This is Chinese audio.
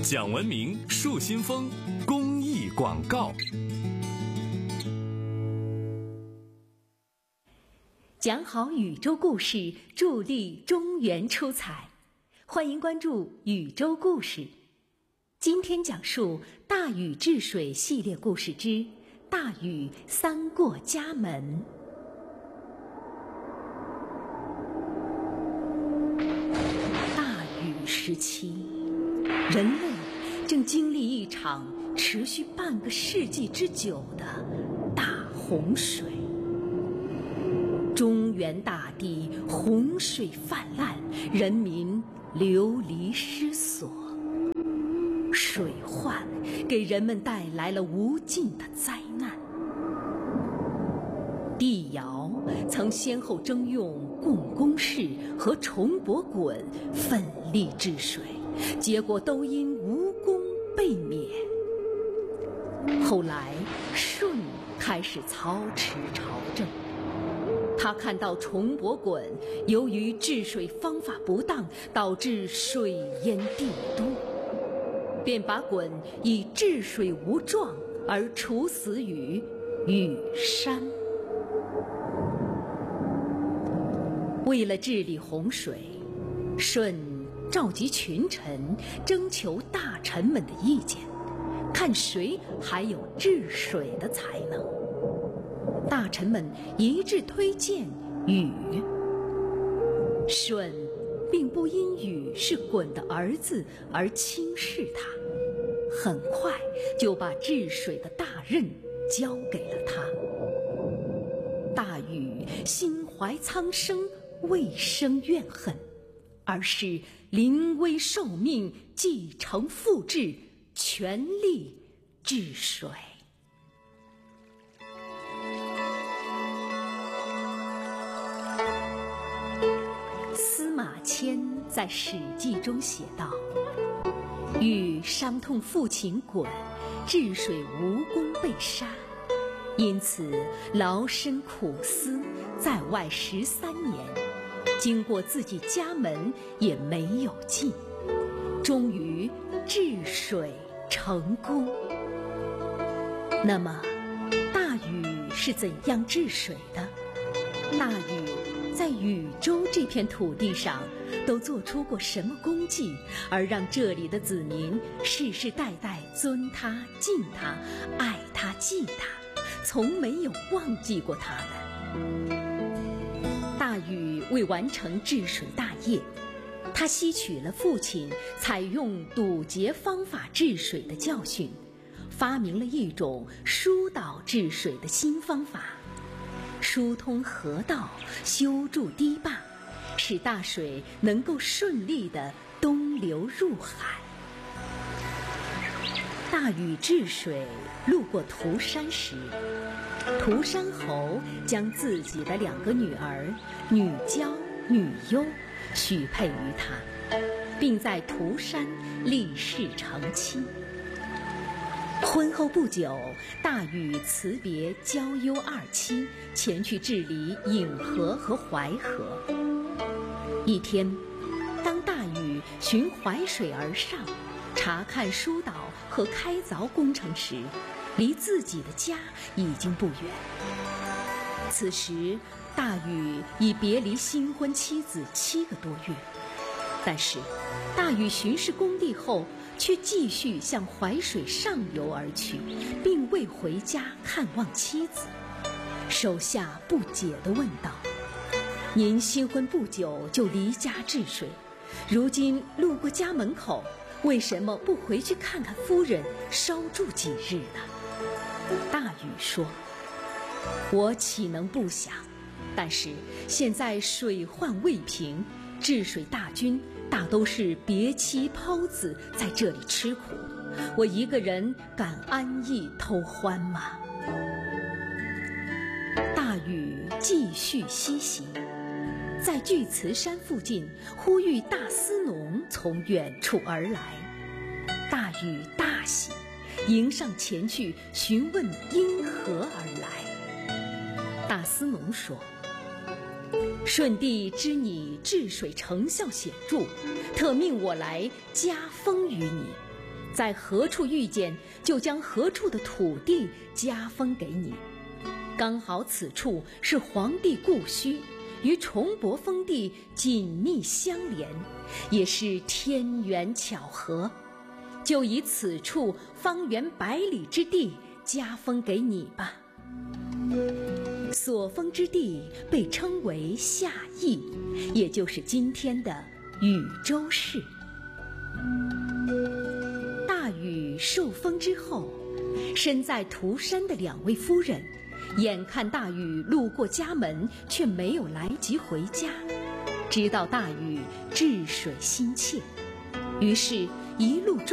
讲文明树新风公益广告。 讲好宇宙故事，助力中原出彩。欢迎关注宇宙故事。今天讲述大禹治水系列故事之大禹三过家门。大禹时期，人类正经历一场持续半个世纪之久的大洪水。中原大地洪水泛滥，人民流离失所。水患给人们带来了无尽的灾难。帝尧曾先后征用共工氏和重伯鲧奋力治水，结果都因无功被灭。后来舜开始操持朝政，他看到重伯鲧由于治水方法不当，导致水淹帝都，便把鲧以治水无状而处死于禹山。为了治理洪水，舜召集群臣，征求大臣们的意见，看谁还有治水的才能。大臣们一致推荐禹。舜并不因禹是鲧的儿子而轻视他，很快就把治水的大任交给了他。大禹心怀苍生，未生怨恨，而是临危受命，继承父志，全力治水。司马迁在《史记》中写道：禹伤痛父亲鲧治水无功被杀，因此劳身苦思，在外13年，经过自己家门也没有进，终于治水成功。那么大禹是怎样治水的？大禹在禹州这片土地上都做出过什么功绩，而让这里的子民世世代代尊他、敬他、爱他、祭他，从没有忘记过他们？大禹为完成治水大业，他吸取了父亲采用堵截方法治水的教训，发明了一种疏导治水的新方法，疏通河道，修筑堤坝，使大水能够顺利地东流入海。大禹治水路过涂山时，涂山侯将自己的2个女儿女娇、女优许配于他，并在涂山立誓成亲。婚后不久，大禹辞别娇优2妻，前去治理颍河和淮河。一天，当大禹循淮水而上，查看疏导和开凿工程时，离自己的家已经不远。此时大禹已别离新婚妻子7个多月，但是大禹巡视工地后，却继续向淮水上游而去，并未回家看望妻子。手下不解地问道：您新婚不久就离家治水，如今路过家门口，为什么不回去看看夫人，稍住几日呢？大禹说：我岂能不想，但是现在水患未平，治水大军大都是别妻抛子在这里吃苦，我一个人敢安逸偷欢吗？大禹继续西行，在巨慈山附近忽遇大司农从远处而来。大禹大喜，迎上前去询问因何而来。大司农说：舜帝知你治水成效显著，特命我来加封于你， 在何处遇见，就将何处的土地加封给你。刚好此处是皇帝故居，与崇博封地紧密相连，也是天缘巧合，就以此处方圆100里之地加封给你吧。所封之地被称为夏邑，也就是今天的禹州市。大禹受封之后，身在涂山的2位夫人，眼看大禹路过家门，却没有来及回家，知道大禹治水心切，于是一路